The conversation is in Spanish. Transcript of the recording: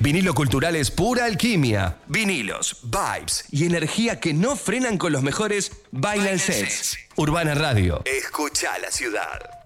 Vinilo Cultural es pura alquimia. Vinilos, vibes y energía que no frenan con los mejores vinyl sets. Urbana Radio. Escucha la ciudad.